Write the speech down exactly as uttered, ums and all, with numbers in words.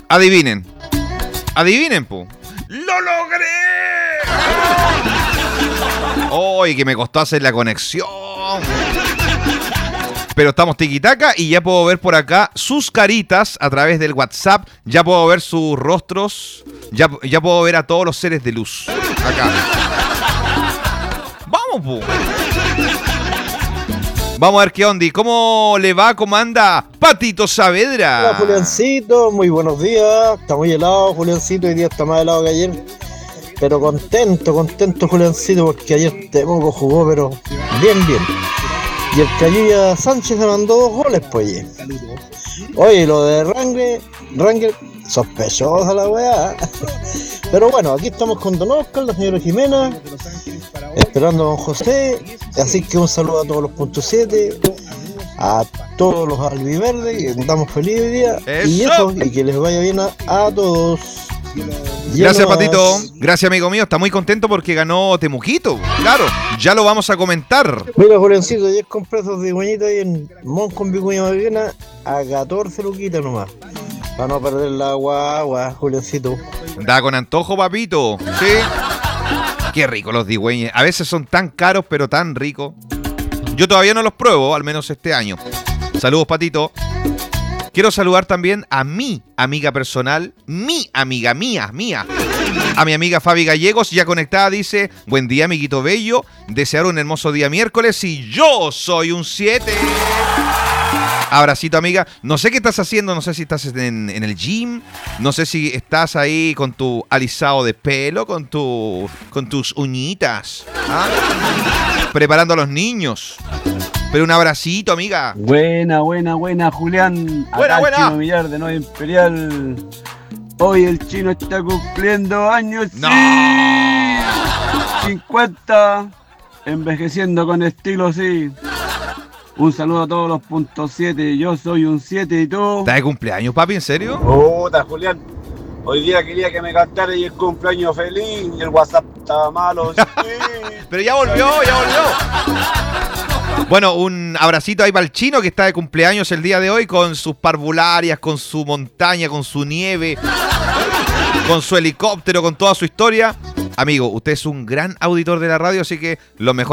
Adivinen. Adivinen, po. ¡Lo logré! ¡Ay, que me costó hacer la conexión! Pero estamos tiquitaca y ya puedo ver por acá sus caritas a través del WhatsApp. Ya puedo ver sus rostros. Ya, ya puedo ver a todos los seres de luz. Acá. Vamos, po. Vamos a ver qué onda. ¿Cómo le va? ¿Cómo anda Patito Saavedra? Hola, Juliancito. Muy buenos días. Está muy helado, Juliancito. Hoy día está más helado que ayer. Pero contento, contento, Juliancito, porque ayer Temuco jugó, pero bien, bien. Y el Cayuya Sánchez se mandó dos goles, pues. Oye, lo de Rangel, Rangel, sospechosa la weá. Pero bueno, aquí estamos con Don Oscar, la señora Jimena, esperando a Don José. Así que un saludo a todos los puntos siete, a todos los albiverdes, que estamos felices hoy día. Eso. Y eso, y que les vaya bien a, a todos. Gracias, Patito. Gracias, amigo mío. Está muy contento porque ganó Temuquito. Claro, ya lo vamos a comentar. Mira, Juliancito, ayer compré esos digüeñitos ahí en Mon con Vicuña Maquena a catorce luquitas nomás. Para no perder la guagua, Juliancito. Da con antojo, papito. Sí. Qué rico los digüeñes. A veces son tan caros, pero tan ricos. Yo todavía no los pruebo, al menos este año. Saludos, Patito. Quiero saludar también a mi amiga personal, mi amiga mía, mía. A mi amiga Fabi Gallegos, ya conectada, dice: buen día, amiguito bello. Desear un hermoso día miércoles y yo soy un siete. Abracito, amiga. No sé qué estás haciendo, no sé si estás en, en el gym, no sé si estás ahí con tu alisado de pelo, con tu con tus uñitas, ¿ah? Preparando a los niños. Pero un abracito, amiga. Buena, buena, buena, Julián. Buena, Acá buena. Chino Millar de Nueva Imperial. Hoy el chino está cumpliendo años. ¡No! Sí. cincuenta. Envejeciendo con estilo, sí. Un saludo a todos los puntos siete. Yo soy un siete y tú. ¿Estás de cumpleaños, papi? ¿En serio? Puta, Julián. Hoy día quería que me cantara y el cumpleaños feliz. Y el WhatsApp estaba malo. Sí. Pero ya volvió, ya volvió. Bueno, un abracito ahí para el chino que está de cumpleaños el día de hoy con sus parvularias, con su montaña, con su nieve, con su helicóptero, con toda su historia. Amigo, usted es un gran auditor de la radio, así que lo mejor